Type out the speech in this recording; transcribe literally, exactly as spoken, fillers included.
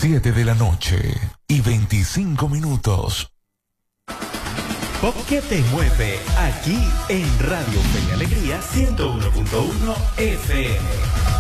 Siete de la noche y veinticinco minutos. Pop que te mueve aquí en Radio Fe y Alegría ciento uno punto uno F M.